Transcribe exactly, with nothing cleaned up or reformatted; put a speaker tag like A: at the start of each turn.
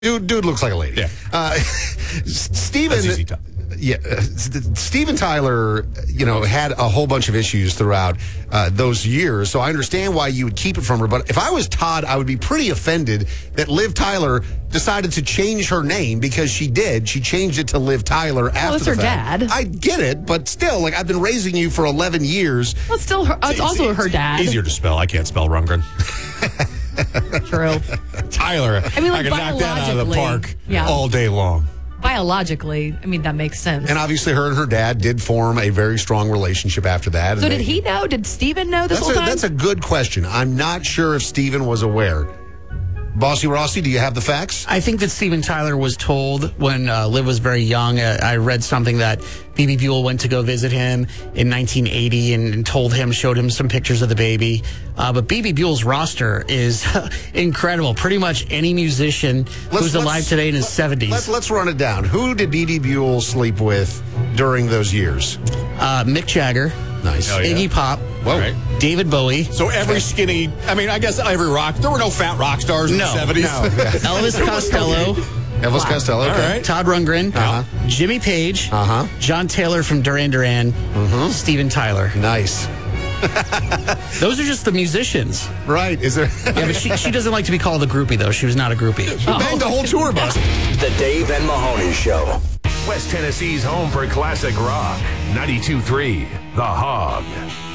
A: Dude, dude looks like a lady.
B: Yeah.
A: Uh, Steven,
B: That's easy to-
A: yeah, uh, Steven Tyler, you know, had a whole bunch of issues throughout uh, those years. So I understand why you would keep it from her. But if I was Todd, I would be pretty offended that Liv Tyler decided to change her name, because she did. She changed it to Liv Tyler after
C: Well, it's
A: the
C: her
A: fact.
C: dad.
A: I get it, but still, like, I've been raising you for eleven years.
C: Well, it's still her. It's, also
B: It's
C: her dad.
B: Easier to spell. I can't spell Rundgren.
C: True.
B: Tyler.
C: I mean, like,
B: can knock that out of the
C: biologically,
B: park
C: yeah.
B: all day long.
C: Biologically, I mean, that makes sense.
A: And obviously, her and her dad did form a very strong relationship after that.
C: so
A: And
C: did
A: they-
C: he know? Did Steven know this
A: That's
C: whole
A: a,
C: time?
A: that's a good question. I'm not sure if Steven was aware. Bossy Rossi, do you have the facts?
D: I think that Steven Tyler was told when uh, Liv was very young. Uh, I read something that B B Buell went to go visit him in nineteen eighty and, and told him, showed him some pictures of the baby. Uh, but B B Buell's roster is incredible. Pretty much any musician
A: Let's-
D: who's alive
A: let's-
D: today in his
A: let-
D: seventies.
A: Let's, let's run it down. Who did B B Buell sleep with during those years?
D: Uh, Mick Jagger,
A: Nice.
B: Oh, yeah.
D: Iggy Pop,
B: Whoa. Right.
D: David Bowie,
B: So every skinny, I mean, I guess every rock, there were no fat rock stars in
D: No,
B: the seventies.
A: no.
D: Elvis Costello,
A: Elvis Costello. Okay.
B: All right.
D: Todd Rundgren,
A: Uh-huh.
D: Jimmy Page,
A: Uh-huh.
D: John Taylor from Duran Duran, Steven Tyler.
A: Nice.
D: Those are just the musicians.
A: Right. Is there?
D: Yeah, but she, she doesn't like to be called a groupie, though. She was not a groupie.
A: Banged the whole tour bus.
E: The Dave and Mahoney Show. West Tennessee's home for classic rock. ninety-two point three The Hog.